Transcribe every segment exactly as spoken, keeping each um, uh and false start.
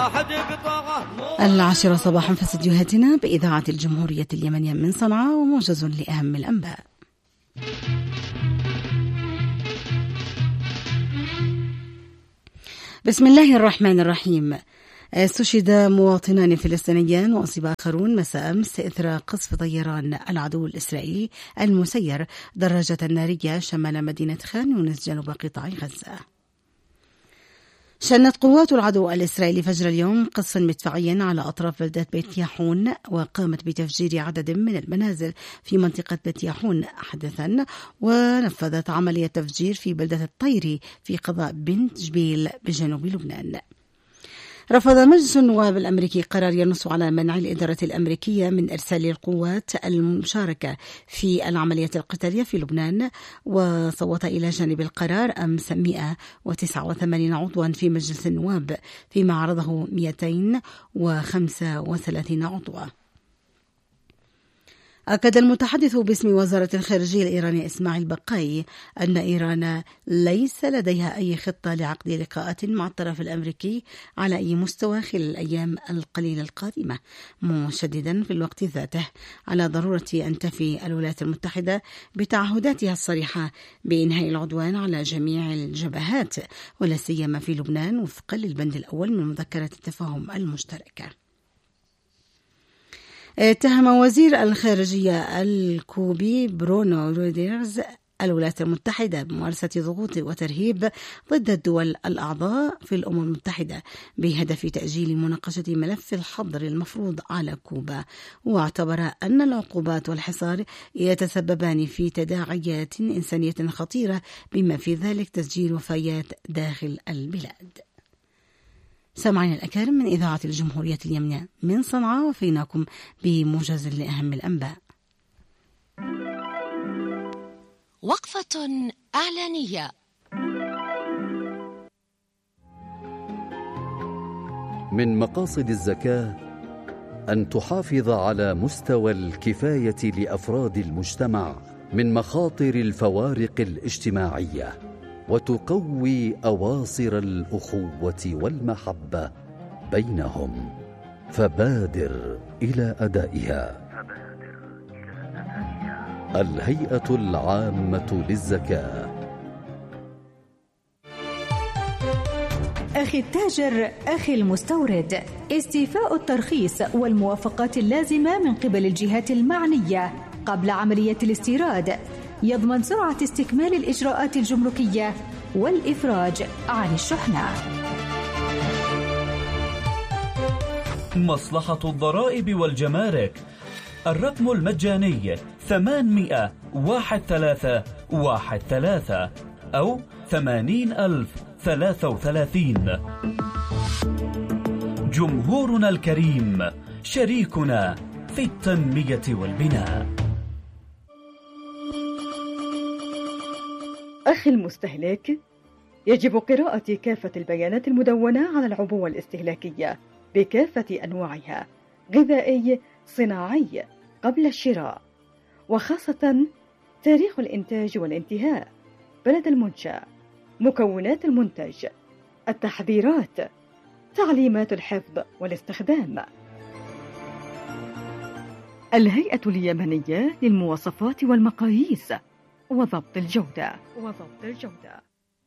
العاشرة صباحا في استديوهاتنا بإذاعة الجمهورية اليمنية من صنعاء، وموجز لأهم الأنباء. بسم الله الرحمن الرحيم. استشهد مواطنان فلسطينيان وأصيب آخرون مساء أمس إثر قصف طيران العدو الإسرائيلي المسير دراجة نارية شمال مدينة خان يونس جنوب قطاع غزة. شنت قوات العدو الإسرائيلي فجر اليوم قصفا مدفعيا على أطراف بلدة بيت ياحون، وقامت بتفجير عدد من المنازل في منطقة بيت ياحون حدثا، ونفذت عملية تفجير في بلدة الطيري في قضاء بنت جبيل بجنوب لبنان. رفض مجلس النواب الأمريكي قرار ينص على منع الإدارة الأمريكية من إرسال القوات المشاركة في العملية القتالية في لبنان، وصوت إلى جانب القرار أمس مئة وتسعة وثمانين عضوا في مجلس النواب، فيما عرضه مئتين وخمسة وثلاثين عضوا. أكد المتحدث باسم وزارة الخارجية الإيرانية إسماعيل بقاي أن إيران ليس لديها أي خطة لعقد لقاءات مع الطرف الأمريكي على أي مستوى خلال الأيام القليلة القادمة، مشددا في الوقت ذاته على ضرورة أن تفي الولايات المتحدة بتعهداتها الصريحة بإنهاء العدوان على جميع الجبهات، ولا سيما في لبنان وفقا للبند الأول من مذكرة التفاهم المشتركة. اتهم وزير الخارجية الكوبي برونو رودريغز الولايات المتحدة بممارسة ضغوط وترهيب ضد الدول الأعضاء في الأمم المتحدة بهدف تأجيل مناقشة ملف الحظر المفروض على كوبا، واعتبر أن العقوبات والحصار يتسببان في تداعيات إنسانية خطيرة بما في ذلك تسجيل وفيات داخل البلاد. سامعين الأكارم من إذاعة الجمهورية اليمنية من صنعاء، وفيناكم بموجز لأهم الأنباء. وقفة إعلانية. من مقاصد الزكاة أن تحافظ على مستوى الكفاية لأفراد المجتمع من مخاطر الفوارق الاجتماعية، وتقوي أواصر الأخوة والمحبة بينهم، فبادر إلى أدائها. الهيئة العامة للزكاة. أخي التاجر، أخي المستورد، استيفاء الترخيص والموافقات اللازمة من قبل الجهات المعنية قبل عملية الاستيراد يضمن سرعة استكمال الإجراءات الجمركية والإفراج عن الشحنة. مصلحة الضرائب والجمارك، الرقم المجاني ثمانمئة واحد ثلاثة واحد ثلاثة أو ثمانين ألف ثلاثة وثلاثين. جمهورنا الكريم شريكنا في التنمية والبناء. أخي المستهلك، يجب قراءة كافة البيانات المدونة على العبوة الاستهلاكية بكافة أنواعها، غذائي صناعي، قبل الشراء، وخاصة تاريخ الإنتاج والانتهاء، بلد المنشأ، مكونات المنتج، التحذيرات، تعليمات الحفظ والاستخدام. الهيئة اليمنية للمواصفات والمقاييس وضبط الجودة وضبط الجودة.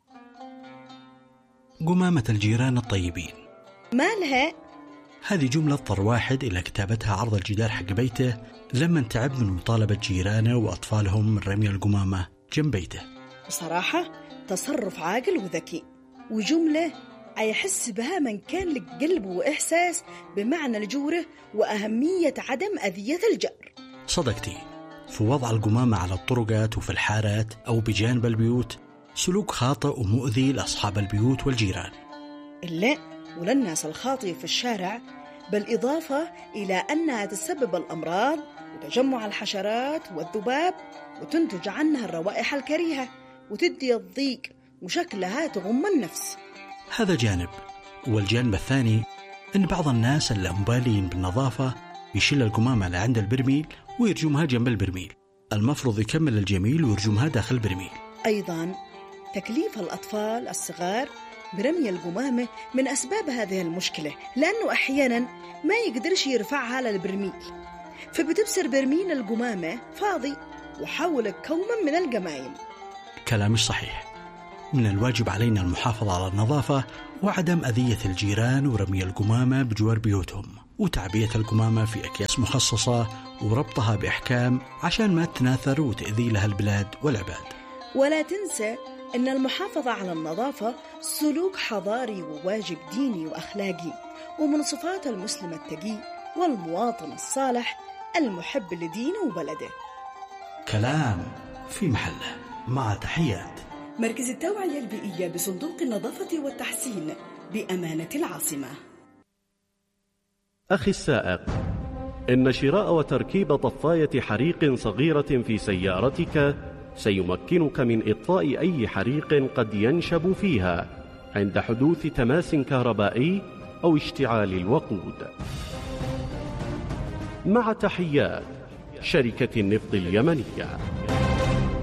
قمامة الجيران الطيبين، مالها؟ هذه جملة اضطر واحد إلى كتابتها عرض الجدار حق بيته لما تعب من مطالبة جيرانه وأطفالهم من رمي القمامة جنب بيته. بصراحة تصرف عاقل وذكي، وجملة يحس بها من كان لك قلب وإحساس بمعنى الجوره وأهمية عدم أذية الجار. صدقتي، في وضع القمامة على الطرقات وفي الحارات أو بجانب البيوت سلوك خاطئ ومؤذي لأصحاب البيوت والجيران. إلا وللناس الخاطئة في الشارع، بالإضافة إلى أنها تسبب الأمراض وتجمع الحشرات والذباب، وتنتج عنها الروائح الكريهة وتدي الضيق وشكلها تغم النفس. هذا جانب. والجانب الثاني أن بعض الناس اللي مبالين بالنظافة يشيل القمامة اللي عند البرميل ويرجمها جنب البرميل، المفروض يكمل الجميل ويرجمها داخل البرميل. أيضا تكليف الأطفال الصغار برمي القمامة من أسباب هذه المشكلة، لأنه أحيانا ما يقدرش يرفعها للبرميل، فبتبصر برميل القمامة فاضي وحول كوما من القمايم. كلامك صحيح. من الواجب علينا المحافظة على النظافة وعدم أذية الجيران ورمي القمامة بجوار بيوتهم، وتعبية القمامة في أكياس مخصصة وربطها بإحكام عشان ما تناثر وتأذي لها البلاد والعباد. ولا تنسى أن المحافظة على النظافة سلوك حضاري وواجب ديني وأخلاقي، ومن صفات المسلم التقي والمواطن الصالح المحب لدينه وبلده. كلام في محله. مع تحيات مركز التوعية البيئية بصندوق النظافة والتحسين بأمانة العاصمة. أخي السائق، إن شراء وتركيب طفاية حريق صغيرة في سيارتك سيمكنك من إطفاء أي حريق قد ينشب فيها عند حدوث تماس كهربائي أو اشتعال الوقود. مع تحيات شركة النفط اليمنية.